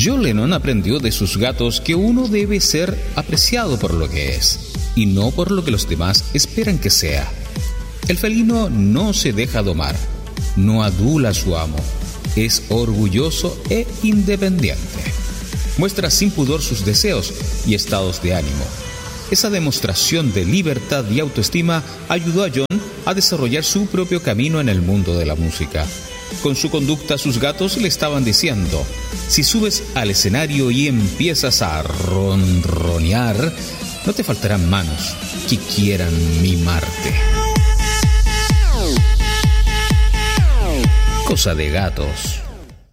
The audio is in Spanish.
John Lennon aprendió de sus gatos que uno debe ser apreciado por lo que es y no por lo que los demás esperan que sea. El felino no se deja domar, no adula a su amo, es orgulloso e independiente. Muestra sin pudor sus deseos y estados de ánimo. Esa demostración de libertad y autoestima ayudó a John a desarrollar su propio camino en el mundo de la música. Con su conducta, sus gatos le estaban diciendo: si subes al escenario y empiezas a ronronear, no te faltarán manos que quieran mimarte. Cosa de gatos.